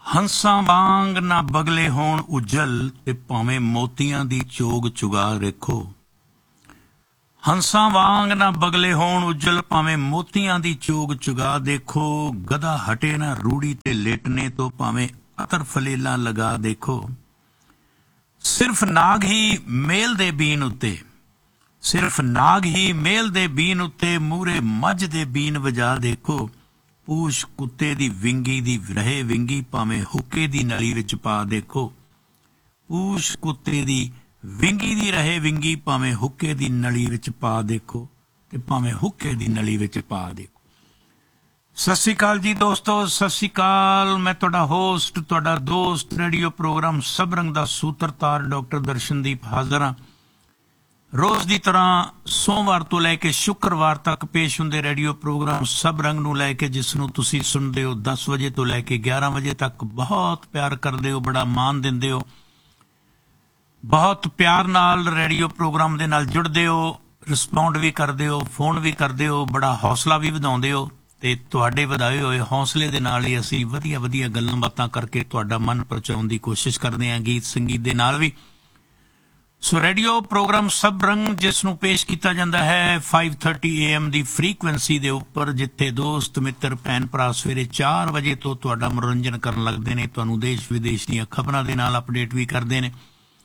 ਹੰਸਾਂ ਵਾਂਗ ਨਾ ਬਗਲੇ ਹੋਣ ਉਜਲ ਤੇ ਭਾਵੇਂ ਮੋਤੀਆਂ ਦੀ ਚੋਗ ਚੁਗਾ ਰੇਖੋ। ਹੰਸਾਂ ਵਾਂਗ ਨਾ ਬਗਲੇ ਹੋਣ ਉਜਲ ਭਾਵੇਂ ਮੋਤੀਆਂ ਦੀ ਚੋਗ ਚੁਗਾ ਦੇਖੋ। ਗਧਾ ਹਟੇ ਨਾ ਰੂੜੀ ਤੇ ਲੇਟਨੇ ਤੋਂ ਭਾਵੇਂ ਅਤਰ ਫਲੇਲਾਂ ਲਗਾ ਦੇਖੋ। ਸਿਰਫ ਨਾਗ ਹੀ ਮੇਲ ਦੇ ਬੀਨ ਉੱਤੇ ਸਿਰਫ ਨਾਗ ਹੀ ਮੇਲ ਦੇ ਬੀਨ ਉੱਤੇ ਮੂਹਰੇ ਮੱਝ ਦੇ ਬੀਨ ਵਜਾ ਦੇਖੋ। ਪੂਛ ਕੁੱਤੇ ਦੀ ਵਿੰਗੀ ਦੀ ਰਹੇ ਵਿੰਗੀ ਭਾਵੇਂ ਹੁੱਕੇ ਦੀ ਨਲੀ ਵਿੱਚ ਪਾ ਦੇਖੋ। ਪੂਛ ਕੁੱਤੇ ਦੀ ਵਿੰਗੀ ਦੀ ਰਹੇ ਵਿੰਗੀ ਭਾਵੇਂ ਹੁੱਕੇ ਦੀ ਨਲੀ ਵਿੱਚ ਪਾ ਦੇਖੋ ਤੇ ਭਾਵੇਂ ਹੁੱਕੇ ਦੀ ਨਲੀ ਵਿੱਚ ਪਾ ਦੇਖੋ। ਸਤਿ ਸ਼੍ਰੀ ਅਕਾਲ ਜੀ ਦੋਸਤੋ, ਸਤਿ ਸ਼੍ਰੀ ਅਕਾਲ। ਮੈਂ ਤੁਹਾਡਾ ਹੋਸਟ, ਤੁਹਾਡਾ ਦੋਸਤ, ਰੇਡੀਓ ਪ੍ਰੋਗਰਾਮ ਸਭ ਰੰਗ ਦਾ ਸੂਤਰਤਾਰ ਡਾਕਟਰ ਦਰਸ਼ਨਦੀਪ ਹਾਜ਼ਰ ਹਾਂ। ਰੋਜ਼ ਦੀ ਤਰ੍ਹਾਂ ਸੋਮਵਾਰ ਤੋਂ ਲੈ ਕੇ ਸ਼ੁੱਕਰਵਾਰ ਤੱਕ ਪੇਸ਼ ਹੁੰਦੇ ਰੇਡੀਓ ਪ੍ਰੋਗਰਾਮ ਸਭ ਰੰਗ ਨੂੰ ਲੈ ਕੇ, ਜਿਸ ਨੂੰ ਤੁਸੀਂ ਸੁਣਦੇ ਹੋ 10 ਵਜੇ ਤੋਂ ਲੈ ਕੇ 11 ਵਜੇ ਤੱਕ। ਬਹੁਤ ਪਿਆਰ ਕਰਦੇ ਹੋ, ਬੜਾ ਮਾਣ ਦਿੰਦੇ ਹੋ, ਬਹੁਤ ਪਿਆਰ ਨਾਲ ਰੇਡੀਓ ਪ੍ਰੋਗਰਾਮ ਦੇ ਨਾਲ ਜੁੜਦੇ ਹੋ, ਰਿਸਪੌਂਡ ਵੀ ਕਰਦੇ ਹੋ, ਫੋਨ ਵੀ ਕਰਦੇ ਹੋ, ਬੜਾ ਹੌਸਲਾ ਵੀ ਵਧਾਉਂਦੇ ਹੋ। ਤੇ ਤੁਹਾਡੇ ਵਧਾਏ ਹੋਏ ਹੌਸਲੇ ਦੇ ਨਾਲ ਹੀ ਅਸੀਂ ਵਧੀਆ ਵਧੀਆ ਗੱਲਾਂ ਬਾਤਾਂ ਕਰਕੇ ਤੁਹਾਡਾ ਮਨ ਪਰਚਾਉਣ ਦੀ ਕੋਸ਼ਿਸ਼ ਕਰਦੇ ਹਾਂ, ਗੀਤ ਸੰਗੀਤ ਦੇ ਨਾਲ ਵੀ। ਸੋ ਰੇਡੀਓ ਪ੍ਰੋਗਰਾਮ ਸਭ ਰੰਗ, ਜਿਸ ਨੂੰ ਪੇਸ਼ ਕੀਤਾ ਜਾਂਦਾ ਹੈ 5:30 AM ਦੀ ਫ੍ਰੀਕੁਐਂਸੀ ਦੇ ਉੱਪਰ, ਜਿੱਥੇ ਦੋਸਤ ਮਿੱਤਰ ਭੈਣ ਭਰਾ ਸਵੇਰੇ 4 ਵਜੇ ਤੋਂ ਤੁਹਾਡਾ ਮਨੋਰੰਜਨ ਕਰਨ ਲੱਗਦੇ ਨੇ, ਤੁਹਾਨੂੰ ਦੇਸ਼ ਵਿਦੇਸ਼ ਦੀਆਂ ਖਬਰਾਂ ਦੇ ਨਾਲ ਅਪਡੇਟ ਵੀ ਕਰਦੇ ਨੇ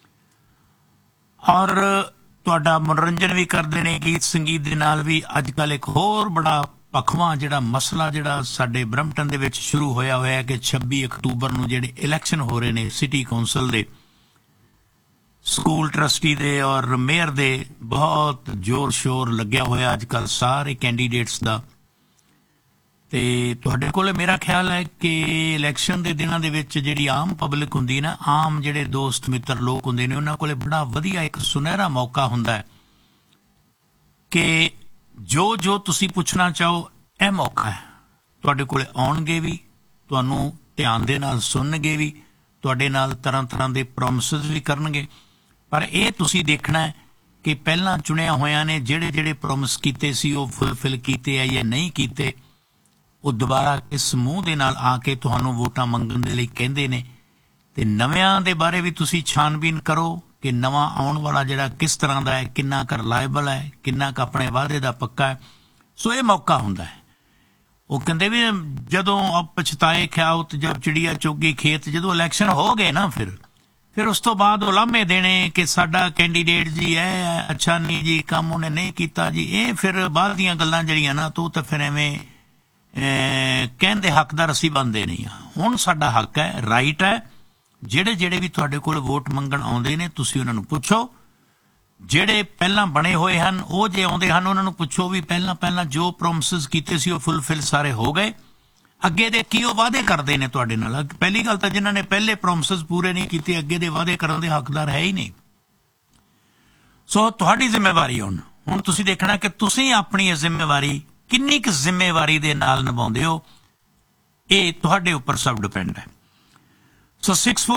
ਔਰ ਤੁਹਾਡਾ ਮਨੋਰੰਜਨ ਵੀ ਕਰਦੇ ਨੇ ਗੀਤ ਸੰਗੀਤ ਦੇ ਨਾਲ ਵੀ। ਅੱਜ ਕੱਲ੍ਹ ਇੱਕ ਹੋਰ ਬੜਾ ਭਖਵਾਂ ਜਿਹੜਾ ਮਸਲਾ ਜਿਹੜਾ ਸਾਡੇ ਬਰੰਪਟਨ ਦੇ ਵਿੱਚ ਸ਼ੁਰੂ ਹੋਇਆ ਹੈ ਕਿ 26 ਅਕਤੂਬਰ ਨੂੰ ਜਿਹੜੇ ਇਲੈਕਸ਼ਨ ਹੋ ਰਹੇ ਨੇ ਸਿਟੀ ਕੌਂਸਲ ਦੇ, ਸਕੂਲ ਟਰਸਟੀ ਦੇ ਔਰ ਮੇਅਰ ਦੇ, ਬਹੁਤ ਜ਼ੋਰ ਸ਼ੋਰ ਲੱਗਿਆ ਹੋਇਆ ਅੱਜ ਕੱਲ੍ਹ ਸਾਰੇ ਕੈਂਡੀਡੇਟਸ ਦਾ। ਤੇ ਤੁਹਾਡੇ ਕੋਲ ਮੇਰਾ ਖਿਆਲ ਹੈ ਕਿ ਇਲੈਕਸ਼ਨ ਦੇ ਦਿਨਾਂ ਦੇ ਵਿੱਚ ਜਿਹੜੀ ਆਮ ਪਬਲਿਕ ਹੁੰਦੀ ਨਾ, ਆਮ ਜਿਹੜੇ ਦੋਸਤ ਮਿੱਤਰ ਲੋਕ ਹੁੰਦੇ ਨੇ, ਉਹਨਾਂ ਕੋਲ ਬੜਾ ਵਧੀਆ ਇੱਕ ਸੁਨਹਿਰਾ ਮੌਕਾ ਹੁੰਦਾ ਹੈ ਕਿ ਜੋ ਤੁਸੀਂ ਪੁੱਛਣਾ ਚਾਹੋ ਇਹ ਮੌਕਾ ਹੈ। ਤੁਹਾਡੇ ਕੋਲ ਆਉਣਗੇ ਵੀ, ਤੁਹਾਨੂੰ ਧਿਆਨ ਦੇ ਨਾਲ ਸੁਣਨਗੇ ਵੀ, ਤੁਹਾਡੇ ਨਾਲ ਤਰ੍ਹਾਂ ਤਰ੍ਹਾਂ ਦੇ ਪ੍ਰੋਮਿਸਿਸ ਵੀ ਕਰਨਗੇ। ਪਰ ਇਹ ਤੁਸੀਂ ਦੇਖਣਾ ਹੈ ਕਿ ਪਹਿਲਾਂ ਚੁਣਿਆ ਹੋਇਆਂ ਨੇ ਜਿਹੜੇ ਜਿਹੜੇ ਪ੍ਰੋਮਿਸ ਕੀਤੇ ਸੀ ਉਹ ਫੁੱਲਫਿਲ ਕੀਤੇ ਆ ਜਾਂ ਨਹੀਂ ਕੀਤੇ। ਉਹ ਦੁਬਾਰਾ ਇਸ ਮੂੰਹ ਦੇ ਨਾਲ ਆ ਕੇ ਤੁਹਾਨੂੰ ਵੋਟਾਂ ਮੰਗਣ ਦੇ ਲਈ ਕਹਿੰਦੇ ਨੇ। ਤੇ ਨਵਿਆਂ ਦੇ ਬਾਰੇ ਵੀ ਤੁਸੀਂ ਛਾਨਬੀਨ ਕਰੋ ਕਿ ਨਵਾਂ ਆਉਣ ਵਾਲਾ ਜਿਹੜਾ ਕਿਸ ਤਰ੍ਹਾਂ ਦਾ ਹੈ, ਕਿੰਨਾ ਕੁ ਰਿਲਾਇਬਲ ਹੈ, ਕਿੰਨਾ ਕੁ ਆਪਣੇ ਵਾਅਦੇ ਦਾ ਪੱਕਾ ਹੈ। ਸੋ ਇਹ ਮੌਕਾ ਹੁੰਦਾ ਹੈ। ਉਹ ਕਹਿੰਦੇ ਵੀ ਜਦੋਂ ਪਛਤਾਏ ਖਿਆਉਤ ਜਦ ਚਿੜੀਆ ਚੁੱਗੀ ਖੇਤ, ਜਦੋਂ ਇਲੈਕਸ਼ਨ ਹੋ ਗਏ ਨਾ ਫਿਰ ਉਸ ਤੋਂ ਬਾਅਦ ਉਹ ਲਾਮੇ ਦੇਣੇ ਕਿ ਸਾਡਾ ਕੈਂਡੀਡੇਟ ਜੀ ਇਹ ਅੱਛਾ ਨਹੀਂ ਜੀ, ਕੰਮ ਉਹਨੇ ਨਹੀਂ ਕੀਤਾ ਜੀ। ਇਹ ਫਿਰ ਬਾਅਦ ਦੀਆਂ ਗੱਲਾਂ ਜਿਹੜੀਆਂ ਨਾ, ਤੂੰ ਤਾਂ ਫਿਰ ਐਵੇਂ ਕਹਿੰਦੇ ਹੱਕਦਾਰ ਅਸੀਂ ਬਣਦੇ ਨਹੀਂ ਹਾਂ। ਹੁਣ ਸਾਡਾ ਹੱਕ ਹੈ, ਰਾਈਟ ਹੈ। ਜਿਹੜੇ ਵੀ ਤੁਹਾਡੇ ਕੋਲ ਵੋਟ ਮੰਗਣ ਆਉਂਦੇ ਨੇ, ਤੁਸੀਂ ਉਹਨਾਂ ਨੂੰ ਪੁੱਛੋ। ਜਿਹੜੇ ਪਹਿਲਾਂ ਬਣੇ ਹੋਏ ਹਨ, ਉਹ ਜੇ ਆਉਂਦੇ ਹਨ, ਉਹਨਾਂ ਨੂੰ ਪੁੱਛੋ ਵੀ ਪਹਿਲਾਂ ਜੋ ਪ੍ਰੋਮਿਸਿਸ ਕੀਤੇ ਸੀ ਉਹ ਫੁੱਲਫਿਲ ਸਾਰੇ ਹੋ ਗਏ, ਅੱਗੇ ਦੇ ਕੀ ਉਹ ਵਾਅਦੇ ਕਰਦੇ ਨੇ ਤੁਹਾਡੇ ਨਾਲ। ਪਹਿਲੀ ਗੱਲ ਤਾਂ ਜਿਨ੍ਹਾਂ ਨੇ ਪਹਿਲੇ ਪ੍ਰੋਮਿਸਿਸ ਪੂਰੇ ਨਹੀਂ ਕੀਤੇ, ਅੱਗੇ ਦੇ ਵਾਅਦੇ ਕਰਨ ਦੇ ਹੱਕਦਾਰ ਹੈ ਹੀ ਨਹੀਂ। ਸੋ ਤੁਹਾਡੀ ਜ਼ਿੰਮੇਵਾਰੀ ਹੁਣ ਤੁਸੀਂ ਦੇਖਣਾ ਕਿ ਤੁਸੀਂ ਆਪਣੀ ਇਹ ਜ਼ਿੰਮੇਵਾਰੀ ਕਿੰਨੀ ਕੁ ਜ਼ਿੰਮੇਵਾਰੀ ਦੇ ਨਾਲ ਨਿਭਾਉਂਦੇ ਹੋ। ਇਹ ਤੁਹਾਡੇ ਉੱਪਰ ਸਭ ਡਿਪੈਂਡ ਹੈ। ਸੋ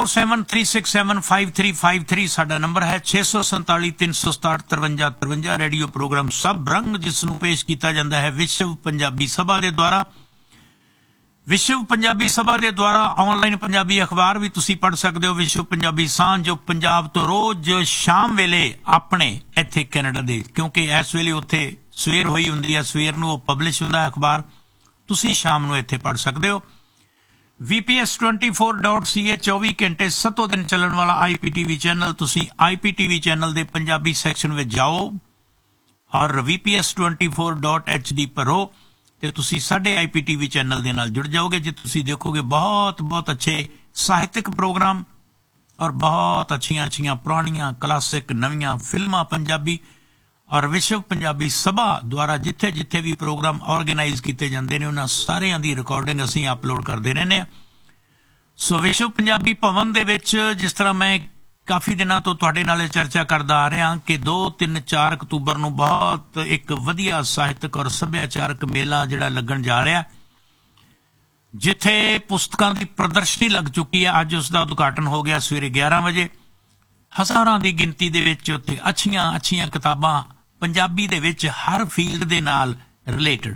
6473675353 ਸਾਡਾ ਨੰਬਰ ਹੈ। 647-367-5353 ਰੇਡੀਓ ਪ੍ਰੋਗਰਾਮ ਸਭ ਰੰਗ, ਜਿਸ ਨੂੰ ਪੇਸ਼ ਕੀਤਾ ਜਾਂਦਾ ਹੈ ਵਿਸ਼ਵ ਪੰਜਾਬੀ ਸਭਾ ਦੇ ਦੁਆਰਾ। ਵਿਸ਼ਵ ਪੰਜਾਬੀ ਸਭਾ ਦੇ ਦੁਆਰਾ ਆਨਲਾਈਨ ਪੰਜਾਬੀ ਅਖਬਾਰ ਵੀ ਤੁਸੀਂ ਪੜ੍ਹ ਸਕਦੇ ਹੋ, ਵਿਸ਼ਵ ਪੰਜਾਬੀ ਸਾਂਝ, ਜੋ ਪੰਜਾਬ ਤੋਂ ਰੋਜ਼ ਸ਼ਾਮ ਵੇਲੇ ਆਪਣੇ ਇੱਥੇ ਕੈਨੇਡਾ ਦੇ, ਕਿਉਂਕਿ ਇਸ ਵੇਲੇ ਉੱਥੇ ਸਵੇਰ ਹੋਈ ਹੁੰਦੀ ਹੈ, ਸਵੇਰ ਨੂੰ ਉਹ ਪਬਲਿਸ਼ ਹੁੰਦਾ ਹੈ ਅਖਬਾਰ, ਤੁਸੀਂ ਸ਼ਾਮ ਨੂੰ ਇੱਥੇ ਪੜ੍ਹ ਸਕਦੇ ਹੋ। VPS24.ca 24 ਘੰਟੇ 7 ਦਿਨ ਚੱਲਣ ਵਾਲਾ IPTV ਚੈਨਲ, ਤੁਸੀਂ IPTV ਚੈਨਲ ਦੇ ਪੰਜਾਬੀ ਸੈਕਸ਼ਨ ਵਿੱਚ ਜਾਓ ਔਰ VPS24.HD ਭਰੋ ਤੇ ਤੁਸੀਂ ਸਾਡੇ IPTV ਚੈਨਲ ਦੇ ਨਾਲ ਜੁੜ ਜਾਓਗੇ, ਜੇ ਤੁਸੀਂ ਦੇਖੋਗੇ ਬਹੁਤ ਅੱਛੇ ਸਾਹਿਤਕ ਪ੍ਰੋਗਰਾਮ ਔਰ ਬਹੁਤ ਅੱਛੀਆਂ ਪੁਰਾਣੀਆਂ ਕਲਾਸਿਕ ਨਵੀਆਂ ਫਿਲਮਾਂ ਪੰਜਾਬੀ। ਔਰ ਵਿਸ਼ਵ ਪੰਜਾਬੀ ਸਭਾ ਦੁਆਰਾ ਜਿੱਥੇ ਵੀ ਪ੍ਰੋਗਰਾਮ ਆਰਗੇਨਾਈਜ਼ ਕੀਤੇ ਜਾਂਦੇ ਨੇ, ਉਹਨਾਂ ਸਾਰਿਆਂ ਦੀ ਰਿਕਾਰਡਿੰਗ ਅਸੀਂ ਅਪਲੋਡ ਕਰਦੇ ਰਹਿੰਦੇ ਹਾਂ। ਸੋ ਵਿਸ਼ਵ ਪੰਜਾਬੀ ਭਵਨ ਦੇ ਵਿੱਚ, ਜਿਸ ਤਰ੍ਹਾਂ ਮੈਂ ਕਾਫੀ ਦਿਨਾਂ ਤੋਂ ਤੁਹਾਡੇ ਨਾਲ ਚਰਚਾ ਕਰਦਾ ਆ ਰਿਹਾ ਕਿ 2, 3, 4 ਅਕਤੂਬਰ ਨੂੰ ਬਹੁਤ ਇੱਕ ਵਧੀਆ ਸਾਹਿਤਕ ਔਰ ਸੱਭਿਆਚਾਰਕ ਮੇਲਾ ਜਿਹੜਾ ਲੱਗਣ ਜਾ ਰਿਹਾ, ਜਿੱਥੇ ਪੁਸਤਕਾਂ ਦੀ ਪ੍ਰਦਰਸ਼ਨੀ ਲੱਗ ਚੁੱਕੀ ਹੈ। ਅੱਜ ਉਸ ਦਾ ਉਦਘਾਟਨ ਹੋ ਗਿਆ ਸਵੇਰੇ 11 ਵਜੇ। ਹਜ਼ਾਰਾਂ ਦੀ ਗਿਣਤੀ ਦੇ ਵਿੱਚ ਉੱਥੇ ਅੱਛੀਆਂ ਕਿਤਾਬਾਂ ਪੰਜਾਬੀ ਦੇ ਵਿੱਚ ਹਰ ਫੀਲਡ ਦੇ ਨਾਲ ਰਿਲੇਟਡ,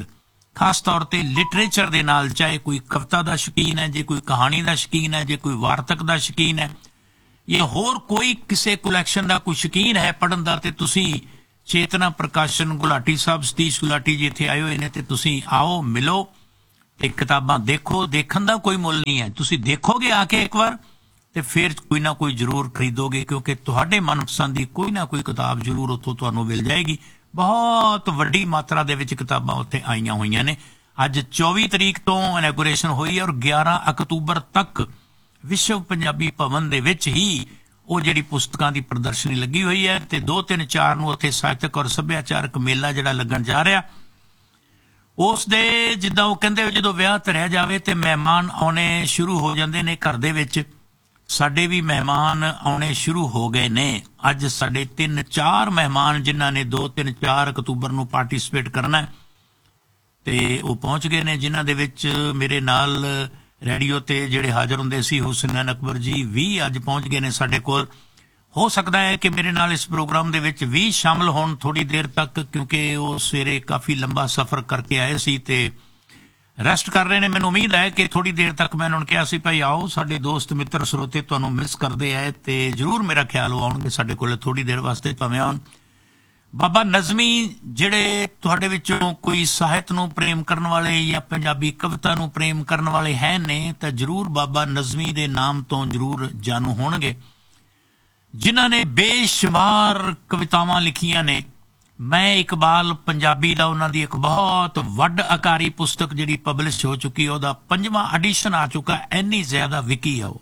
ਖਾਸ ਤੌਰ ਤੇ ਲਿਟਰੇਚਰ ਦੇ ਨਾਲ, ਚਾਹੇ ਕੋਈ ਕਵਿਤਾ ਦਾ ਸ਼ੌਕੀਨ ਹੈ, ਜੇ ਕੋਈ ਕਹਾਣੀ ਦਾ ਸ਼ੌਕੀਨ ਹੈ, ਜੇ ਕੋਈ ਵਾਰਤਕ ਦਾ ਸ਼ੌਕੀਨ ਹੈ, ਜਾਂ ਹੋਰ ਕੋਈ ਕਿਸੇ ਕਲੈਕਸ਼ਨ ਦਾ ਕੋਈ ਸ਼ੌਕੀਨ ਹੈ ਪੜ੍ਹਨ ਦਾ, ਤੇ ਤੁਸੀਂ ਚੇਤਨਾ ਪ੍ਰਕਾਸ਼ਨ ਗੁਲਾਟੀ ਸਾਹਿਬ, ਸਤੀਸ਼ ਗੁਲਾਟੀ ਜੀ ਇੱਥੇ ਆਏ ਹੋਏ ਨੇ, ਤੇ ਤੁਸੀਂ ਆਓ, ਮਿਲੋ ਤੇ ਕਿਤਾਬਾਂ ਦੇਖੋ। ਦੇਖਣ ਦਾ ਕੋਈ ਮੁੱਲ ਨਹੀਂ ਹੈ, ਤੁਸੀਂ ਦੇਖੋਗੇ ਆ ਕੇ ਇੱਕ ਵਾਰ ਤੇ ਫਿਰ ਕੋਈ ਨਾ ਕੋਈ ਜ਼ਰੂਰ ਖਰੀਦੋਗੇ, ਕਿਉਂਕਿ ਤੁਹਾਡੇ ਮਨਪਸੰਦ ਦੀ ਕੋਈ ਨਾ ਕੋਈ ਕਿਤਾਬ ਜ਼ਰੂਰ ਉੱਥੋਂ ਤੁਹਾਨੂੰ ਮਿਲ ਜਾਏਗੀ। ਬਹੁਤ ਵੱਡੀ ਮਾਤਰਾ ਦੇ ਵਿੱਚ ਕਿਤਾਬਾਂ ਉੱਥੇ ਆਈਆਂ ਹੋਈਆਂ ਨੇ। ਅੱਜ 24 ਤਰੀਕ ਤੋਂ ਇਨੈਗੋਰੇਸ਼ਨ ਹੋਈ ਹੈ ਔਰ 11 ਅਕਤੂਬਰ ਤੱਕ ਵਿਸ਼ਵ ਪੰਜਾਬੀ ਭਵਨ ਦੇ ਵਿੱਚ ਹੀ ਉਹ ਜਿਹੜੀ ਪੁਸਤਕਾਂ ਦੀ ਪ੍ਰਦਰਸ਼ਨੀ ਲੱਗੀ ਹੋਈ ਹੈ, ਤੇ 2, 3, 4 ਨੂੰ ਉੱਥੇ ਸਾਹਿਤਕ ਔਰ ਸੱਭਿਆਚਾਰਕ ਮੇਲਾ ਜਿਹੜਾ ਲੱਗਣ ਜਾ ਰਿਹਾ, ਉਸ ਦੇ ਜਿੱਦਾਂ ਉਹ ਕਹਿੰਦੇ ਜਦੋਂ ਵਿਆਹ ਧਰਿਆ ਜਾਵੇ ਤੇ ਮਹਿਮਾਨ ਆਉਣੇ ਸ਼ੁਰੂ ਹੋ ਜਾਂਦੇ ਨੇ ਘਰ ਦੇ ਵਿੱਚ, ਸਾਡੇ ਵੀ ਮਹਿਮਾਨ ਆਉਣੇ ਸ਼ੁਰੂ ਹੋ ਗਏ ਨੇ। ਅੱਜ ਸਾਡੇ 3-4 ਮਹਿਮਾਨ ਜਿਨ੍ਹਾਂ ਨੇ 2, 3, 4 ਅਕਤੂਬਰ ਨੂੰ ਪਾਰਟੀਸਪੇਟ ਕਰਨਾ ਤੇ ਉਹ ਪਹੁੰਚ ਗਏ ਨੇ, ਜਿਨ੍ਹਾਂ ਦੇ ਵਿੱਚ ਮੇਰੇ ਨਾਲ ਰੇਡੀਓ ਤੇ ਜਿਹੜੇ ਹਾਜ਼ਰ ਹੁੰਦੇ ਸੀ ਹੁਸਨੈਨ ਅਕਬਰ ਜੀ ਵੀ ਅੱਜ ਪਹੁੰਚ ਗਏ ਨੇ ਸਾਡੇ ਕੋਲ। ਹੋ ਸਕਦਾ ਹੈ ਕਿ ਮੇਰੇ ਨਾਲ ਇਸ ਪ੍ਰੋਗਰਾਮ ਦੇ ਵਿੱਚ ਵੀ ਸ਼ਾਮਲ ਹੋਣ ਥੋੜੀ ਦੇਰ ਤੱਕ, ਕਿਉਂਕਿ ਉਹ ਸਵੇਰੇ ਕਾਫੀ ਲੰਬਾ ਸਫ਼ਰ ਕਰਕੇ ਆਏ ਸੀ ਤੇ ਰੈਸਟ ਕਰ ਰਹੇ ਨੇ। ਮੈਨੂੰ ਉਮੀਦ ਹੈ ਕਿ ਥੋੜੀ ਦੇਰ ਤੱਕ ਮੈਂ ਉਹਨਾਂ ਨੂੰ ਕਿਹਾ ਸੀ ਭਾਈ ਆਓ, ਸਾਡੇ ਦੋਸਤ ਮਿੱਤਰ ਸਰੋਤੇ ਤੁਹਾਨੂੰ ਮਿਸ ਕਰਦੇ ਆਏ ਤੇ ਜ਼ਰੂਰ ਮੇਰਾ ਖਿਆਲ ਉਹ ਆਉਣਗੇ ਸਾਡੇ ਕੋਲ ਥੋੜੀ ਦੇਰ ਵਾਸਤੇ ਭਾਵੇਂ ਆਉਣ। ਬਾਬਾ ਨਜ਼ਮੀ, ਜਿਹੜੇ ਤੁਹਾਡੇ ਵਿੱਚੋਂ ਕੋਈ ਸਾਹਿਤ ਨੂੰ ਪ੍ਰੇਮ ਕਰਨ ਵਾਲੇ ਜਾਂ ਪੰਜਾਬੀ ਕਵਿਤਾ ਨੂੰ ਪ੍ਰੇਮ ਕਰਨ ਵਾਲੇ ਹੈ ਨੇ, ਤਾਂ ਜ਼ਰੂਰ ਬਾਬਾ ਨਜ਼ਮੀ ਦੇ ਨਾਮ ਤੋਂ ਜ਼ਰੂਰ ਜਾਣੂ ਹੋਣਗੇ, ਜਿਨ੍ਹਾਂ ਨੇ ਬੇਸ਼ੁਮਾਰ ਕਵਿਤਾਵਾਂ ਲਿਖੀਆਂ ਨੇ। ਮੈਂ ਇਕਬਾਲ ਪੰਜਾਬੀ ਦਾ ਉਹਨਾਂ ਦੀ ਇੱਕ ਬਹੁਤ ਵੱਡ ਆਕਾਰੀ ਪੁਸਤਕ ਜਿਹੜੀ ਪਬਲਿਸ਼ ਹੋ ਚੁੱਕੀ, ਉਹਦਾ 5ਵਾਂ ਐਡੀਸ਼ਨ ਆ ਚੁੱਕਾ, ਇੰਨੀ ਜ਼ਿਆਦਾ ਵਿਕੀ ਆ ਉਹ।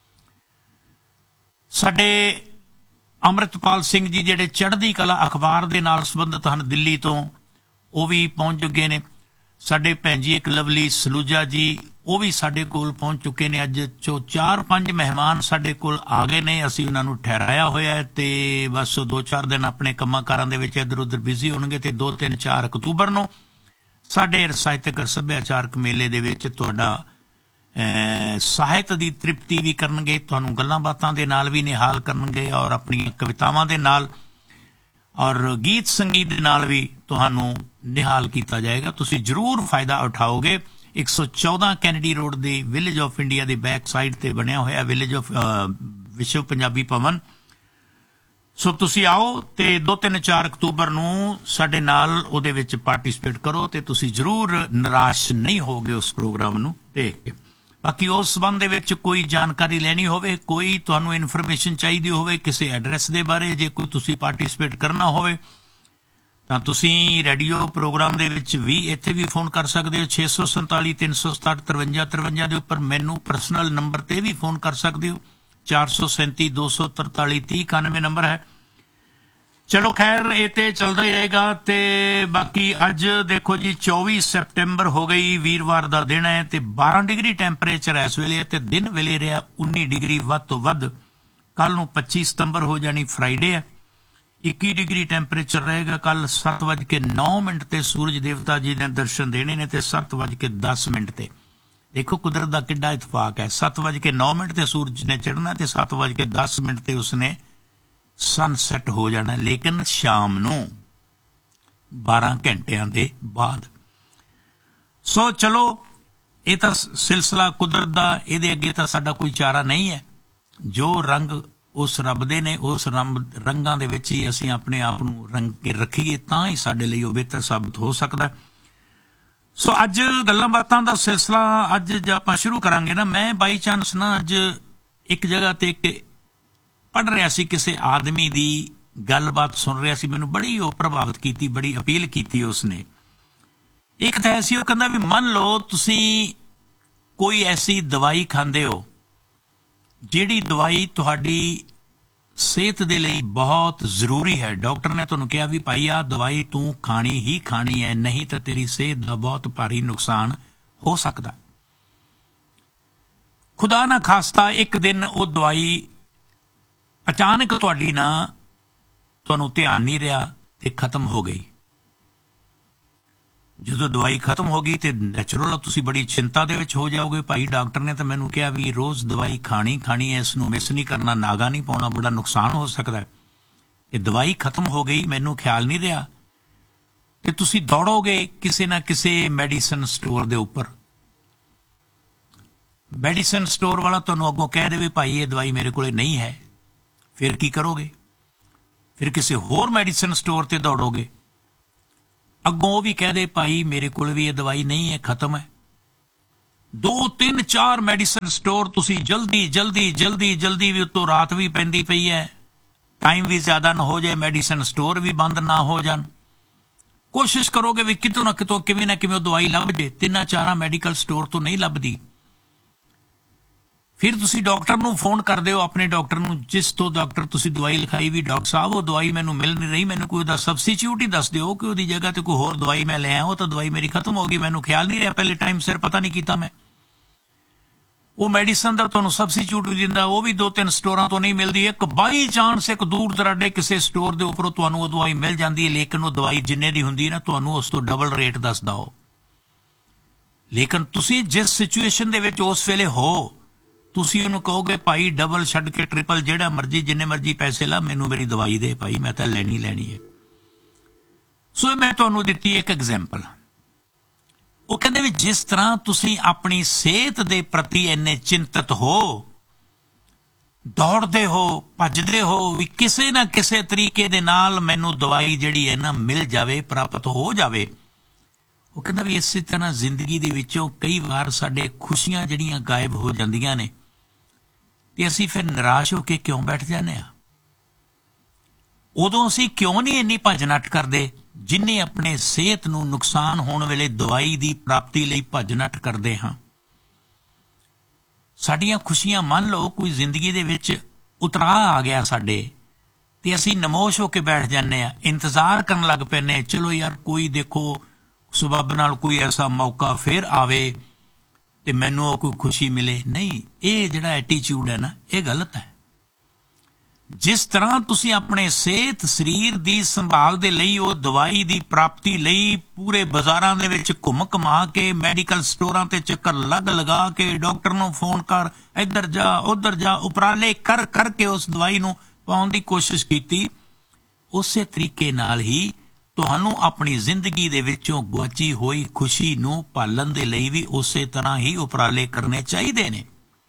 ਸਾਡੇ ਅੰਮ੍ਰਿਤਪਾਲ ਸਿੰਘ ਜੀ ਜਿਹੜੇ ਚੜ੍ਹਦੀ ਕਲਾ ਅਖਬਾਰ ਦੇ ਨਾਲ ਸੰਬੰਧਿਤ ਹਨ ਦਿੱਲੀ ਤੋਂ, ਉਹ ਵੀ ਪਹੁੰਚ ਚੁੱਕੇ ਨੇ। ਸਾਡੇ ਭੈਣ ਜੀ ਇੱਕ ਲਵਲੀ ਸਲੂਜਾ ਜੀ, ਉਹ ਵੀ ਸਾਡੇ ਕੋਲ ਪਹੁੰਚ ਚੁੱਕੇ ਨੇ। ਅੱਜ 4-5 ਮਹਿਮਾਨ ਸਾਡੇ ਕੋਲ ਆ ਗਏ ਨੇ, ਅਸੀਂ ਉਹਨਾਂ ਨੂੰ ਠਹਿਰਾਇਆ ਹੋਇਆ ਹੈ ਤੇ ਬਸ 2-4 ਦਿਨ ਆਪਣੇ ਕੰਮਾਂ ਕਾਰਾਂ ਦੇ ਵਿੱਚ ਇੱਧਰ ਉੱਧਰ ਬਿਜ਼ੀ ਹੋਣਗੇ ਤੇ 2, 3, 4 ਅਕਤੂਬਰ ਨੂੰ ਸਾਡੇ ਸਾਹਿਤਕ ਸੱਭਿਆਚਾਰਕ ਮੇਲੇ ਦੇ ਵਿੱਚ ਤੁਹਾਡਾ ਸਾਹਿਤ ਦੀ ਤ੍ਰਿਪਤੀ ਵੀ ਕਰਨਗੇ, ਤੁਹਾਨੂੰ ਗੱਲਾਂ ਬਾਤਾਂ ਦੇ ਨਾਲ ਵੀ ਨਿਹਾਲ ਕਰਨਗੇ ਔਰ ਆਪਣੀਆਂ ਕਵਿਤਾਵਾਂ ਦੇ ਨਾਲ ਔਰ ਗੀਤ ਸੰਗੀਤ ਦੇ ਨਾਲ ਵੀ ਤੁਹਾਨੂੰ ਨਿਹਾਲ ਕੀਤਾ ਜਾਏਗਾ। ਤੁਸੀਂ ਜ਼ਰੂਰ ਫਾਇਦਾ ਉਠਾਓਗੇ। 114 Kennedy road the village of India the back side ਤੇ ਬਣਿਆ ਹੋਇਆ ਵਿਲੇਜ ਆਫ ਵਿਸ਼ਵ ਪੰਜਾਬੀ ਭਵਨ। ਸੋ ਤੁਸੀਂ ਆਓ ਤੇ 2, 3, 4 ਅਕਤੂਬਰ ਨੂੰ ਸਾਡੇ ਨਾਲ ਉਹਦੇ ਵਿੱਚ ਪਾਰਟੀਸਪੇਟ ਕਰੋ ਤੇ ਤੁਸੀਂ ਜ਼ਰੂਰ ਨਿਰਾਸ਼ ਨਹੀਂ ਹੋਗੇ ਉਸ ਪ੍ਰੋਗਰਾਮ ਨੂੰ ਦੇਖ ਕੇ। ਬਾਕੀ ਉਸ ਸੰਬੰਧ ਦੇ ਵਿੱਚ ਕੋਈ ਜਾਣਕਾਰੀ ਲੈਣੀ ਹੋਵੇ, ਕੋਈ ਤੁਹਾਨੂੰ ਇਨਫੋਰਮੇਸ਼ਨ ਚਾਹੀਦੀ ਹੋਵੇ ਕਿਸੇ ਐਡਰੈਸ ਦੇ ਬਾਰੇ, ਜੇ ਕੋਈ ਤੁਸੀਂ ਪਾਰਟੀਸਪੇਟ ਕਰਨਾ ਹੋਵੇ ਤਾਂ ਤੁਸੀਂ ਰੇਡੀਓ ਪ੍ਰੋਗਰਾਮ ਦੇ ਵਿੱਚ ਵੀ ਇੱਥੇ ਵੀ ਫੋਨ ਕਰ ਸਕਦੇ ਹੋ। 647 367 53 53 ਦੇ ਉੱਪਰ ਮੈਨੂੰ ਪਰਸਨਲ ਨੰਬਰ ਤੇ ਵੀ ਫੋਨ ਕਰ ਸਕਦੇ ਹੋ। 437 243 3091 ਨੰਬਰ ਹੈ। ਚਲੋ ਖੈਰ, ਇਹ ਤੇ ਚੱਲਦਾ ਹੀ ਰਹੇਗਾ। ਤੇ ਬਾਕੀ ਅੱਜ ਦੇਖੋ ਜੀ 24 ਸੈਪਟੈਂਬਰ ਹੋ ਗਈ, ਵੀਰਵਾਰ ਦਾ ਦਿਨ ਹੈ ਤੇ 12 ਡਿਗਰੀ ਟੈਂਪਰੇਚਰ ਇਸ ਵੇਲੇ ਤੇ ਦਿਨ ਵੇਲੇ ਰਿਹਾ 19 ਡਿਗਰੀ ਵੱਧ ਤੋਂ ਵੱਧ। ਕੱਲ ਨੂੰ 25 ਸਤੰਬਰ ਹੋ ਜਾਣੀ ਫਰਾਈਡੇ ਹੈ, 21 ਡਿਗਰੀ ਟੈਂਪਰੇਚਰ ਰਹੇਗਾ। ਕੱਲ 7:09 ਤੇ ਸੂਰਜ ਦੇਵਤਾ ਜੀ ਨੇ ਦਰਸ਼ਨ ਦੇਣੇ ਨੇ ਤੇ 7:10 ਤੇ। ਦੇਖੋ ਕੁਦਰਤ ਦਾ ਕਿੱਡਾ ਇਤਫਾਕ ਹੈ, 7:09 ਤੇ ਸੂਰਜ ਨੇ ਚੜ੍ਹਨਾ ਤੇ 7:10 ਤੇ ਉਸਨੇ ਸਨਸੈਟ ਹੋ ਜਾਣਾ, ਲੇਕਿਨ ਸ਼ਾਮ ਨੂੰ 12 ਘੰਟਿਆਂ ਦੇ ਬਾਅਦ। ਸੋ ਚਲੋ, ਇਹ ਤਾਂ ਸਿਲਸਿਲਾ ਕੁਦਰਤ ਦਾ, ਇਹਦੇ ਅੱਗੇ ਤਾਂ ਸਾਡਾ ਕੋਈ ਚਾਰਾ ਨਹੀਂ ਹੈ। ਜੋ ਰੰਗ ਉਸ ਰੱਬ ਦੇ ਨੇ, ਉਸ ਰੰਗਾਂ ਦੇ ਵਿੱਚ ਹੀ ਅਸੀਂ ਆਪਣੇ ਆਪ ਨੂੰ ਰੰਗ ਕੇ ਰੱਖੀਏ ਤਾਂ ਹੀ ਸਾਡੇ ਲਈ ਉਹ ਬਿਹਤਰ ਸਾਬਤ ਹੋ ਸਕਦਾ। ਸੋ ਅੱਜ ਗੱਲਾਂ ਬਾਤਾਂ ਦਾ ਸਿਲਸਿਲਾ ਅੱਜ ਜੇ ਆਪਾਂ ਸ਼ੁਰੂ ਕਰਾਂਗੇ ਨਾ, ਮੈਂ ਬਾਈ ਚਾਂਸ ਨਾ ਅੱਜ ਇੱਕ ਜਗ੍ਹਾ ਤੇ ਪੜ੍ਹ ਰਿਹਾ ਸੀ, ਕਿਸੇ ਆਦਮੀ ਦੀ ਗੱਲਬਾਤ ਸੁਣ ਰਿਹਾ ਸੀ, ਮੈਨੂੰ ਬੜੀ ਉਹ ਪ੍ਰਭਾਵਿਤ ਕੀਤੀ, ਬੜੀ ਅਪੀਲ ਕੀਤੀ ਉਸਨੇ। ਇੱਕ ਤਾਂ ਐਸੀ, ਉਹ ਕਹਿੰਦਾ ਵੀ ਮੰਨ ਲਓ ਤੁਸੀਂ ਕੋਈ ਐਸੀ ਦਵਾਈ ਖਾਂਦੇ ਹੋ ਜਿਹੜੀ ਦਵਾਈ ਤੁਹਾਡੀ ਸਿਹਤ ਦੇ ਲਈ ਬਹੁਤ ਜ਼ਰੂਰੀ ਹੈ। ਡਾਕਟਰ ਨੇ ਤੁਹਾਨੂੰ ਕਿਹਾ ਵੀ ਭਾਈ ਆਹ ਦਵਾਈ ਤੂੰ ਖਾਣੀ ਹੀ ਖਾਣੀ ਹੈ, ਨਹੀਂ ਤਾਂ ਤੇਰੀ ਸਿਹਤ ਦਾ ਬਹੁਤ ਭਾਰੀ ਨੁਕਸਾਨ ਹੋ ਸਕਦਾ। ਖੁਦਾ ਨਾ ਖਾਸਤਾ ਇੱਕ ਦਿਨ ਉਹ ਦਵਾਈ ਅਚਾਨਕ ਤੁਹਾਡੀ ਨਾ, ਤੁਹਾਨੂੰ ਧਿਆਨ ਨਹੀਂ ਰਿਹਾ ਤੇ ਖਤਮ ਹੋ ਗਈ। ਜਦੋਂ ਦਵਾਈ ਖਤਮ ਹੋ ਗਈ ਤੇ ਨੈਚੁਰਲ ਤੁਸੀਂ ਬੜੀ ਚਿੰਤਾ ਦੇ ਵਿੱਚ ਹੋ ਜਾਓਗੇ, ਭਾਈ ਡਾਕਟਰ ਨੇ ਤਾਂ ਮੈਨੂੰ ਕਿਹਾ ਵੀ ਰੋਜ਼ ਦਵਾਈ ਖਾਣੀ ਹੈ, ਇਸ ਨੂੰ ਮਿਸ ਨਹੀਂ ਕਰਨਾ, ਨਾਗਾ ਨਹੀਂ ਪਾਉਣਾ, ਬੜਾ ਨੁਕਸਾਨ ਹੋ ਸਕਦਾ ਹੈ। ਇਹ ਦਵਾਈ ਖਤਮ ਹੋ ਗਈ, ਮੈਨੂੰ ਖਿਆਲ ਨਹੀਂ ਰਿਹਾ। ਤੇ ਤੁਸੀਂ ਦੌੜੋਗੇ ਕਿਸੇ ਨਾ ਕਿਸੇ ਮੈਡੀਸਨ ਸਟੋਰ ਦੇ ਉੱਪਰ। ਮੈਡੀਸਨ ਸਟੋਰ ਵਾਲਾ ਤੁਹਾਨੂੰ ਅੱਗੋਂ ਕਹਿ ਦੇਵੇ ਭਾਈ ਇਹ ਦਵਾਈ ਮੇਰੇ ਕੋਲੇ ਨਹੀਂ ਹੈ, ਫਿਰ ਕੀ ਕਰੋਗੇ? ਫਿਰ ਕਿਸੇ ਹੋਰ ਮੈਡੀਸਨ ਸਟੋਰ ਤੇ ਦੌੜੋਗੇ, ਅੱਗੋਂ ਉਹ ਵੀ ਕਹਿ ਦੇ ਭਾਈ ਮੇਰੇ ਕੋਲ ਵੀ ਇਹ ਦਵਾਈ ਨਹੀਂ ਹੈ, ਖਤਮ ਹੈ। 2 3 4 ਮੈਡੀਸਨ ਸਟੋਰ ਤੁਸੀਂ ਜਲਦੀ ਜਲਦੀ ਜਲਦੀ ਜਲਦੀ ਵੀ ਉੱਤੋਂ ਰਾਤ ਵੀ ਪੈਂਦੀ ਪਈ ਹੈ, ਟਾਈਮ ਵੀ ਜ਼ਿਆਦਾ ਨਾ ਹੋ ਜਾਏ, ਮੈਡੀਸਨ ਸਟੋਰ ਵੀ ਬੰਦ ਨਾ ਹੋ ਜਾਣ, ਕੋਸ਼ਿਸ਼ ਕਰੋਗੇ ਵੀ ਕਿਤੋਂ ਨਾ ਕਿਤੋਂ ਕਿਵੇਂ ਨਾ ਕਿਵੇਂ ਉਹ ਦਵਾਈ ਲੱਭ ਜੇ। 3 4 ਮੈਡੀਕਲ ਸਟੋਰ ਤੋਂ ਨਹੀਂ ਲੱਭਦੀ। ਫਿਰ ਤੁਸੀਂ ਡਾਕਟਰ ਨੂੰ ਫੋਨ ਕਰਦੇ ਹੋ, ਆਪਣੇ ਡਾਕਟਰ ਨੂੰ ਜਿਸ ਤੋਂ ਡਾਕਟਰ ਤੁਸੀਂ ਦਵਾਈ ਲਿਖਾਈ ਵੀ, ਡਾਕਟਰ ਸਾਹਿਬ ਉਹ ਦਵਾਈ ਮੈਨੂੰ ਮਿਲ ਨਹੀਂ ਰਹੀ, ਮੈਨੂੰ ਕੋਈ ਉਹਦਾ ਸਬਸਟੀਚਿਊਟ ਹੀ ਦੱਸ ਦਿਓ ਕਿ ਉਹਦੀ ਜਗ੍ਹਾ ਤੇ ਕੋਈ ਹੋਰ ਦਵਾਈ ਮੈਂ ਲੈ ਆਇਆ, ਉਹ ਤਾਂ ਦਵਾਈ ਮੇਰੀ ਖਤਮ ਹੋ ਗਈ, ਮੈਨੂੰ ਖਿਆਲ ਨਹੀਂ ਰਿਹਾ ਪਹਿਲੇ ਟਾਈਮ ਸਿਰ ਪਤਾ ਨਹੀਂ ਕੀਤਾ ਮੈਂ। ਉਹ ਮੈਡੀਸਨ ਦਾ ਤੁਹਾਨੂੰ ਸਬਸਟੀਚਿਊਟ ਵੀ ਦਿੰਦਾ, ਉਹ ਵੀ 2 3 ਸਟੋਰਾਂ ਤੋਂ ਨਹੀਂ ਮਿਲਦੀ। ਇੱਕ ਬਾਈ ਚਾਂਸ ਇੱਕ ਦੂਰ ਦਰਾਡੇ ਕਿਸੇ ਸਟੋਰ ਦੇ ਉੱਪਰੋਂ ਤੁਹਾਨੂੰ ਉਹ ਦਵਾਈ ਮਿਲ ਜਾਂਦੀ ਹੈ, ਲੇਕਿਨ ਉਹ ਦਵਾਈ ਜਿੰਨੇ ਦੀ ਹੁੰਦੀ ਹੈ ਨਾ ਤੁਹਾਨੂੰ ਉਸ ਤੋਂ ਡਬਲ ਰੇਟ ਦੱਸਦਾ ਉਹ। ਲੇਕਿਨ ਤੁਸੀਂ ਜਿਸ ਸਿਚੁਏਸ਼ਨ ਦੇ ਵਿੱਚ ਉਸ ਵੇਲੇ ਹੋ, ਤੁਸੀਂ ਉਹਨੂੰ ਕਹੋਗੇ ਭਾਈ ਡਬਲ ਛੱਡ ਕੇ ਟ੍ਰਿਪਲ ਜਿਹੜਾ ਮਰਜੀ ਜਿੰਨੇ ਮਰਜੀ ਪੈਸੇ ਲਾ, ਮੈਨੂੰ ਮੇਰੀ ਦਵਾਈ ਦੇ ਭਾਈ, ਮੈਂ ਤਾਂ ਲੈਣੀ ਲੈਣੀ ਹੈ। ਸੋ ਮੈਂ ਤੁਹਾਨੂੰ ਦਿੱਤੀ ਇੱਕ ਐਗਜ਼ਾਮਪਲ। ਉਹ ਕਹਿੰਦੇ ਵੀ ਜਿਸ ਤਰ੍ਹਾਂ ਤੁਸੀਂ ਆਪਣੀ ਸਿਹਤ ਦੇ ਪ੍ਰਤੀ ਇੰਨੇ ਚਿੰਤਤ ਹੋ, ਦੌੜਦੇ ਹੋ, ਭੱਜਦੇ ਹੋ ਵੀ ਕਿਸੇ ਨਾ ਕਿਸੇ ਤਰੀਕੇ ਦੇ ਨਾਲ ਮੈਨੂੰ ਦਵਾਈ ਜਿਹੜੀ ਹੈ ਨਾ ਮਿਲ ਜਾਵੇ, ਪ੍ਰਾਪਤ ਹੋ ਜਾਵੇ। ਉਹ ਕਹਿੰਦਾ ਵੀ ਇਸੇ ਤਰ੍ਹਾਂ ਜ਼ਿੰਦਗੀ ਦੇ ਵਿੱਚੋਂ ਕਈ ਵਾਰ ਸਾਡੇ ਖੁਸ਼ੀਆਂ ਜਿਹੜੀਆਂ ਗਾਇਬ ਹੋ ਜਾਂਦੀਆਂ ਨੇ ਤੇ ਅਸੀਂ ਫਿਰ ਨਿਰਾਸ਼ ਹੋ ਕੇ ਕਿਉਂ ਬੈਠ ਜਾਂਦੇ ਹਾਂ? ਉਦੋਂ ਅਸੀਂ ਕਿਉਂ ਨਹੀਂ ਇੰਨੀ ਭੱਜ ਨੱਠ ਕਰਦੇ ਜਿੰਨੇ ਆਪਣੇ ਸਿਹਤ ਨੂੰ ਨੁਕਸਾਨ ਹੋਣ ਵੇਲੇ ਦਵਾਈ ਦੀ ਪ੍ਰਾਪਤੀ ਲਈ ਭੱਜ ਨੱਠ ਕਰਦੇ ਹਾਂ? ਸਾਡੀਆਂ ਖੁਸ਼ੀਆਂ, ਮੰਨ ਲਓ ਕੋਈ ਜ਼ਿੰਦਗੀ ਦੇ ਵਿੱਚ ਉਤਰਾਅ ਆ ਗਿਆ ਸਾਡੇ ਤੇ ਅਸੀਂ ਨਮੋਸ਼ ਹੋ ਕੇ ਬੈਠ ਜਾਂਦੇ ਹਾਂ, ਇੰਤਜ਼ਾਰ ਕਰਨ ਲੱਗ ਪੈਂਦੇ ਹਾਂ, ਚਲੋ ਯਾਰ ਕੋਈ ਦੇਖੋ ਸਬੱਬ ਨਾਲ ਕੋਈ ਐਸਾ ਮੌਕਾ ਫਿਰ ਆਵੇ ਤੇ ਮੈਨੂੰ ਉਹ ਕੋਈ ਖੁਸ਼ੀ ਮਿਲੇ। ਨਹੀਂ, ਇਹ ਜਿਹੜਾ ਐਟੀਚਿਊਡ ਹੈ ਨਾ, ਇਹ ਗਲਤ ਹੈ। ਜਿਸ ਤਰ੍ਹਾਂ ਤੁਸੀਂ ਆਪਣੇ ਸਿਹਤ ਸਰੀਰ ਦੀ ਸੰਭਾਲ ਦੇ ਲਈ ਉਹ ਦਵਾਈ ਦੀ ਪ੍ਰਾਪਤੀ ਲਈ ਪੂਰੇ ਬਾਜ਼ਾਰਾਂ ਦੇ ਵਿੱਚ ਘੁੰਮ ਘੁਮਾ ਕੇ, ਮੈਡੀਕਲ ਸਟੋਰਾਂ ਤੇ ਚੱਕਰ ਲਗਾ ਕੇ, ਡਾਕਟਰ ਨੂੰ ਫੋਨ ਕਰ, ਇੱਧਰ ਜਾ ਉੱਧਰ ਜਾ, ਉਪਰਾਲੇ ਕਰ ਕਰਕੇ ਉਸ ਦਵਾਈ ਨੂੰ ਪਾਉਣ ਦੀ ਕੋਸ਼ਿਸ਼ ਕੀਤੀ, ਉਸੇ ਤਰੀਕੇ ਨਾਲ ਹੀ ਤੁਹਾਨੂੰ ਆਪਣੀ ਜ਼ਿੰਦਗੀ ਦੇ ਵਿੱਚੋਂ ਗੁਆਚੀ ਹੋਈ ਖੁਸ਼ੀ ਨੂੰ ਭਾਲਣ ਦੇ ਲਈ ਵੀ ਉਸੇ ਤਰ੍ਹਾਂ ਹੀ ਉਪਰਾਲੇ ਕਰਨੇ ਚਾਹੀਦੇ ਨੇ।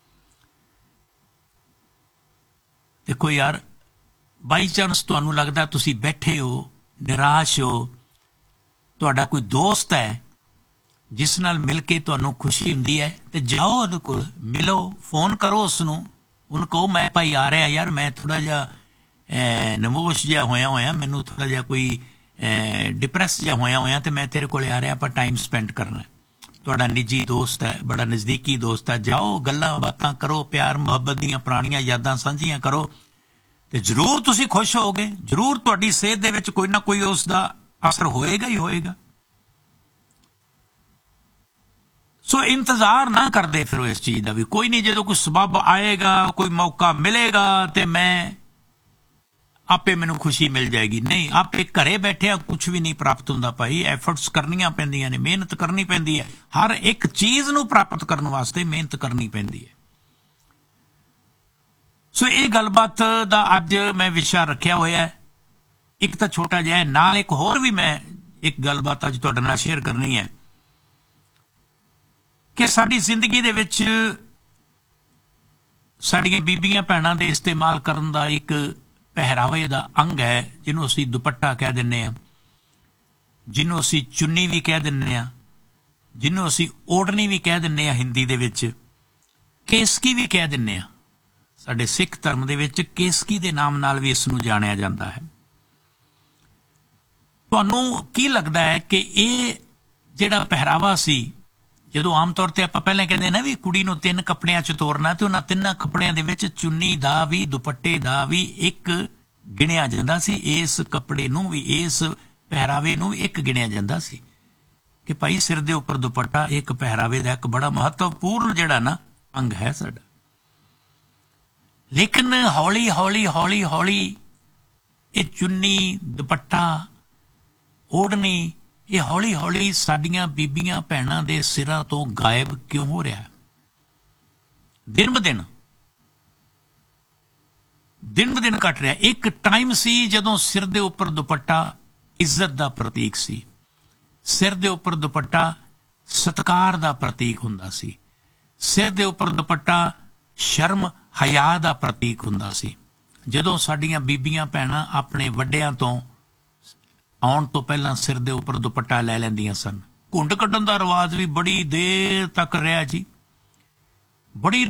ਦੇਖੋ ਯਾਰ, ਬਾਈ ਚਾਂਸ ਤੁਹਾਨੂੰ ਲੱਗਦਾ ਤੁਸੀਂ ਬੈਠੇ ਹੋ, ਨਿਰਾਸ਼ ਹੋ, ਤੁਹਾਡਾ ਕੋਈ ਦੋਸਤ ਹੈ ਜਿਸ ਨਾਲ ਮਿਲ ਕੇ ਤੁਹਾਨੂੰ ਖੁਸ਼ੀ ਹੁੰਦੀ ਹੈ, ਤੇ ਜਾਓ ਉਹਦੇ ਕੋਲ, ਮਿਲੋ, ਫੋਨ ਕਰੋ ਉਸਨੂੰ, ਉਹਨੂੰ ਕਹੋ ਮੈਂ ਭਾਈ ਆ ਰਿਹਾ ਯਾਰ, ਮੈਂ ਥੋੜ੍ਹਾ ਜਿਹਾ ਨਮੋਸ਼ ਜਿਹਾ ਹੋਇਆ, ਮੈਨੂੰ ਥੋੜ੍ਹਾ ਜਿਹਾ ਕੋਈ ਡਿਪਰੈਸ ਜਿਹਾ ਹੋਇਆ ਤੇ ਮੈਂ ਤੇਰੇ ਕੋਲ ਆ ਰਿਹਾ, ਆਪਾਂ ਟਾਈਮ ਸਪੈਂਡ ਕਰਨਾ। ਤੁਹਾਡਾ ਨਿੱਜੀ ਦੋਸਤ ਹੈ, ਬੜਾ ਨਜ਼ਦੀਕੀ ਦੋਸਤ ਹੈ, ਜਾਓ, ਗੱਲਾਂ ਬਾਤਾਂ ਕਰੋ, ਪਿਆਰ ਮੁਹੱਬਤ ਦੀਆਂ ਪੁਰਾਣੀਆਂ ਯਾਦਾਂ ਸਾਂਝੀਆਂ ਕਰੋ, ਤੇ ਜ਼ਰੂਰ ਤੁਸੀਂ ਖੁਸ਼ ਹੋਵੋਗੇ। ਜ਼ਰੂਰ ਤੁਹਾਡੀ ਸਿਹਤ ਦੇ ਵਿੱਚ ਕੋਈ ਨਾ ਕੋਈ ਉਸ ਦਾ ਅਸਰ ਹੋਏਗਾ ਹੀ ਹੋਏਗਾ। ਸੋ ਇੰਤਜ਼ਾਰ ਨਾ ਕਰਦੇ ਫਿਰ ਇਸ ਚੀਜ਼ ਦਾ ਵੀ, ਕੋਈ ਨਹੀਂ ਜਦੋਂ ਕੋਈ ਸਬੱਬ ਆਏਗਾ, ਕੋਈ ਮੌਕਾ ਮਿਲੇਗਾ ਤੇ ਮੈਂ ਆਪੇ ਮੈਨੂੰ ਖੁਸ਼ੀ ਮਿਲ ਜਾਏਗੀ। ਨਹੀਂ, ਆਪੇ ਘਰੇ ਬੈਠਿਆ ਕੁਝ ਵੀ ਨਹੀਂ ਪ੍ਰਾਪਤ ਹੁੰਦਾ ਭਾਈ। ਐਫਰਟਸ ਕਰਨੀਆਂ ਪੈਂਦੀਆਂ ਨੇ, ਮਿਹਨਤ ਕਰਨੀ ਪੈਂਦੀ ਹੈ, ਹਰ ਇੱਕ ਚੀਜ਼ ਨੂੰ ਪ੍ਰਾਪਤ ਕਰਨ ਵਾਸਤੇ ਮਿਹਨਤ ਕਰਨੀ ਪੈਂਦੀ ਹੈ। ਸੋ ਇਹ ਗੱਲਬਾਤ ਦਾ ਅੱਜ ਮੈਂ ਵਿਸ਼ਾ ਰੱਖਿਆ ਹੋਇਆ ਹੈ, ਇੱਕ ਤਾਂ ਛੋਟਾ ਜਿਹਾ ਹੈ, ਨਾਲ ਇੱਕ ਹੋਰ ਵੀ ਮੈਂ ਇੱਕ ਗੱਲਬਾਤ ਅੱਜ ਤੁਹਾਡੇ ਨਾਲ ਸ਼ੇਅਰ ਕਰਨੀ ਹੈ ਕਿ ਸਾਡੀ ਜ਼ਿੰਦਗੀ ਦੇ ਵਿੱਚ ਸਾਡੀਆਂ ਬੀਬੀਆਂ ਭੈਣਾਂ ਦੇ ਇਸਤੇਮਾਲ ਕਰਨ ਦਾ ਇੱਕ ਪਹਿਰਾਵੇ ਦਾ ਅੰਗ ਹੈ, ਜਿਹਨੂੰ ਅਸੀਂ ਦੁਪੱਟਾ ਕਹਿ ਦਿੰਦੇ ਹਾਂ, ਜਿਹਨੂੰ ਅਸੀਂ ਚੁੰਨੀ ਵੀ ਕਹਿ ਦਿੰਦੇ ਹਾਂ, ਜਿਹਨੂੰ ਅਸੀਂ ਓੜਨੀ ਵੀ ਕਹਿ ਦਿੰਦੇ ਹਾਂ, ਹਿੰਦੀ ਦੇ ਵਿੱਚ ਕੇਸਕੀ ਵੀ ਕਹਿ ਦਿੰਦੇ ਹਾਂ। ਸਾਡੇ ਸਿੱਖ ਧਰਮ ਦੇ ਵਿੱਚ ਕੇਸਕੀ ਦੇ ਨਾਮ ਨਾਲ ਵੀ ਇਸ ਨੂੰ ਜਾਣਿਆ ਜਾਂਦਾ ਹੈ। ਤੁਹਾਨੂੰ ਕੀ ਲੱਗਦਾ ਹੈ ਕਿ ਇਹ ਜਿਹੜਾ ਪਹਿਰਾਵਾ ਸੀ, ਜਦੋਂ ਆਮ ਤੌਰ ਤੇ ਆਪਾਂ ਪਹਿਲਾਂ ਕਹਿੰਦੇ ਨਾ ਵੀ ਕੁੜੀ ਨੂੰ 3 ਕੱਪੜਿਆਂ 'ਚ ਤੋਰਨਾ, ਤੇ ਉਹਨਾਂ 3 ਕੱਪੜਿਆਂ ਦੇ ਵਿੱਚ ਚੁੰਨੀ ਦਾ ਵੀ, ਦੁਪੱਟੇ ਦਾ ਵੀ ਇੱਕ ਗਿਣਿਆ ਜਾਂਦਾ ਸੀ। ਇਸ ਕੱਪੜੇ ਨੂੰ ਵੀ, ਇਸ ਪਹਿਰਾਵੇ ਨੂੰ ਵੀ ਇੱਕ ਗਿਣਿਆ ਜਾਂਦਾ ਸੀ ਕਿ ਭਾਈ ਸਿਰ ਦੇ ਉੱਪਰ ਦੁਪੱਟਾ ਇੱਕ ਪਹਿਰਾਵੇ ਦਾ ਇੱਕ ਬੜਾ ਮਹੱਤਵਪੂਰਨ ਜਿਹੜਾ ਨਾ ਅੰਗ ਹੈ ਸਾਡਾ। ਲੇਕਿਨ ਹੌਲੀ ਹੌਲੀ ਹੌਲੀ ਹੌਲੀ ਇਹ ਚੁੰਨੀ, ਦੁਪੱਟਾ, ਓੜਨੀ, ਇਹ ਹੌਲੀ ਹੌਲੀ ਸਾਡੀਆਂ ਬੀਬੀਆਂ ਭੈਣਾਂ ਦੇ ਸਿਰਾਂ ਤੋਂ ਗਾਇਬ ਕਿਉਂ ਹੋ ਰਿਹਾ? ਦਿਨ ਬ ਦਿਨ ਘਟ ਰਿਹਾ। ਇੱਕ ਟਾਈਮ ਸੀ ਜਦੋਂ ਸਿਰ ਦੇ ਉੱਪਰ ਦੁਪੱਟਾ ਇੱਜ਼ਤ ਦਾ ਪ੍ਰਤੀਕ ਸੀ, ਸਿਰ ਦੇ ਉੱਪਰ ਦੁਪੱਟਾ ਸਤਿਕਾਰ ਦਾ ਪ੍ਰਤੀਕ ਹੁੰਦਾ ਸੀ। ਸਿਰ ਦੇ ਉੱਪਰ ਦੁਪੱਟਾ ਸ਼ਰਮ ਹਯਾ ਦਾ ਪ੍ਰਤੀਕ ਹੁੰਦਾ ਸੀ। ਜਦੋਂ ਸਾਡੀਆਂ ਬੀਬੀਆਂ ਭੈਣਾਂ ਆਪਣੇ ਵੱਡਿਆਂ ਤੋਂ ਆਉਣ ਤੋਂ ਪਹਿਲਾਂ ਸਿਰ ਦੇ ਉੱਪਰ ਦੁਪੱਟਾ ਲੈ ਲੈਂਦੀਆਂ ਸਨ। ਘੁੰਡ ਕੱਢਣ ਦਾ ਰਿਵਾਜ਼ ਵੀ ਬੜੀ ਦੇਰ ਤੱਕ ਰਿਹਾ ਜੀ। ਬੜੀ